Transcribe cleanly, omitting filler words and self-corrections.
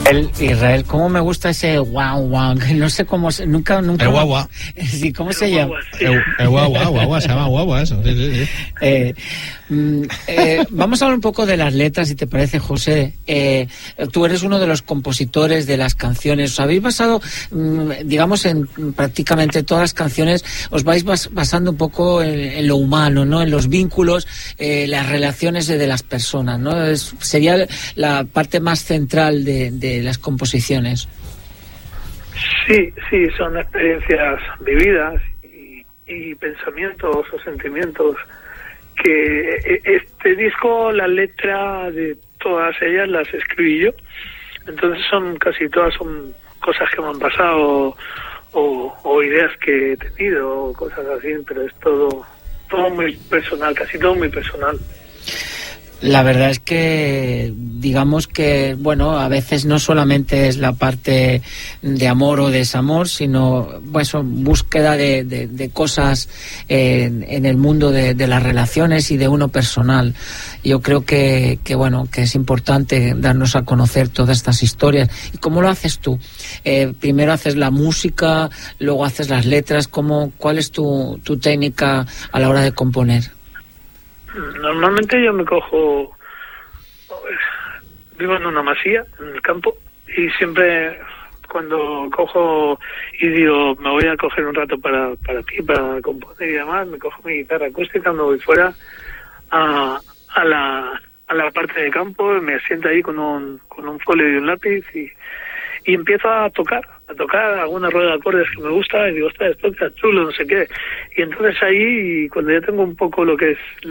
Israel, ¿cómo me gusta ese guau guau? No sé cómo, nunca. El guagua. Sí, ¿cómo se llama? El guagua, se llama guagua eso. Sí. Vamos a hablar un poco de las letras, si te parece, José. Tú eres uno de los compositores de las canciones. Os habéis basado, digamos, en prácticamente todas las canciones, os vais basando un poco en lo humano, ¿no? En los vínculos, las relaciones de las personas, ¿no? Sería la parte más central de las composiciones. Sí, son experiencias vividas y pensamientos o sentimientos que este disco, la letra de todas ellas las escribí yo. Entonces casi todas son cosas que me han pasado o ideas que he tenido o cosas así, pero es todo muy personal, casi todo muy personal. La verdad es que, digamos que, bueno, a veces no solamente es la parte de amor o desamor, sino, pues, búsqueda de cosas en el mundo de las relaciones y de uno personal. Yo creo que bueno, que es importante darnos a conocer todas estas historias. ¿Y cómo lo haces tú? Primero haces la música, luego haces las letras. ¿Cuál es tu técnica a la hora de componer? Normalmente yo vivo en una masía, en el campo, y siempre cuando cojo y digo, me voy a coger un rato para ti, para componer y demás, me cojo mi guitarra acústica, me voy fuera a la parte de campo, me siento ahí con un folio y un lápiz y empiezo a tocar alguna rueda de acordes que me gusta y digo, esto está chulo, no sé qué. Y entonces ahí, cuando ya tengo un poco lo que es